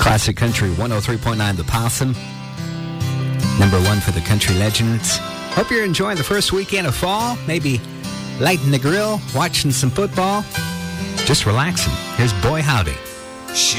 Classic Country 103.9 The Possum. Number 1 for the country legends. Hope you're enjoying the first weekend of fall. Maybe lighting the grill, watching some football. Just relaxing. Here's Boy Howdy.